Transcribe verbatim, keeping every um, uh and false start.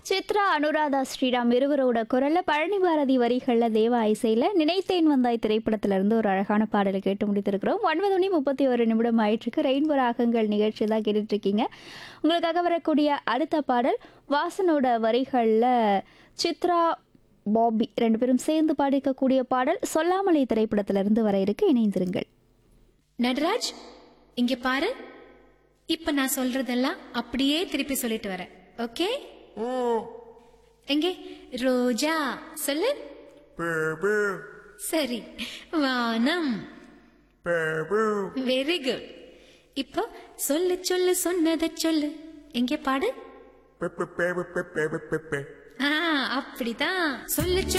சித்ரா அனுராதா ஸ்ரீராம் இருவரோட குரல்ல பழனி பாரதி வரிகள்ல தேவா இசையில நினைத்தேன் வந்தாய் திரைப்படத்துல இருந்து ஒரு அழகான பாடலை கேட்டு முடித்திருக்கிறோம். ஒன்பது மணி முப்பத்தி ஒரு நிமிடம் ஆயிற்றுக்கு ரெயின்போ ராகங்கள் நிகழ்ச்சி தான் கேட்டுட்டு இருக்கீங்க. உங்களுக்காக வரக்கூடிய அடுத்த பாடல் வாசனோட வரிகள்ல சித்ரா பாபி ரெண்டு பேரும் சேர்ந்து பாடிக்கக்கூடிய பாடல் சொல்லாமலே திரைப்படத்துல இருந்து வர இருக்கு. இணைந்திருங்கள். நடராஜ், இங்க பாரு. இப்ப நான் சொல்றதெல்லாம் அப்படியே திருப்பி சொல்லிட்டு வரேன். ஓகே? எங்கே ரோஜா சொல்லு. சரி, வானம். Very good. இப்போ சொல்லு சொல்லு சொன்னதை சொல்லு. எங்கே பாடு. ஆ, அப்படிதான் சொல்லு.